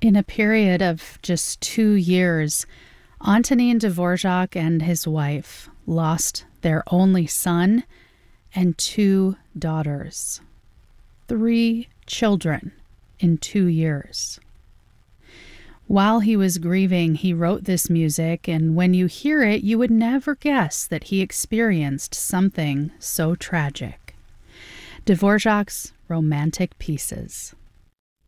In a period of just 2 years, Antonin Dvorak and his wife lost their only son and 2 daughters. 3 children in 2 years. While he was grieving, he wrote this music, and when you hear it, you would never guess that he experienced something so tragic. Dvorak's Romantic Pieces.